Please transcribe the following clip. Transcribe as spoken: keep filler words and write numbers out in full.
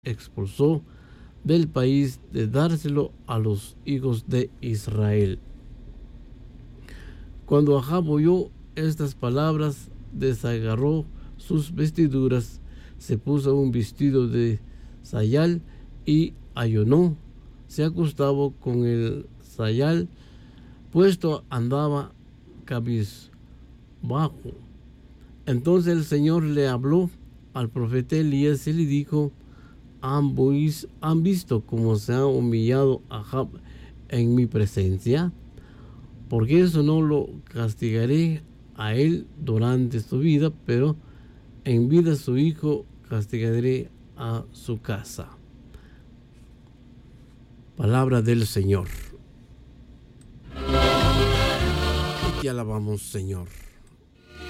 expulsó del país de dárselo a los hijos de Israel. Cuando Ahab oyó estas palabras, desagarró sus vestiduras, se puso un vestido de sayal y ayunó. Se acostaba con el sayal puesto, andaba cabizbajo. Entonces el Señor le habló al profeta Elías y le dijo: ¿Han, ¿Han visto cómo se ha humillado Ahab en mi presencia? Porque eso no lo castigaré a él durante su vida, pero en vida su hijo castigaré a su casa. Palabra del Señor. Y te alabamos, Señor.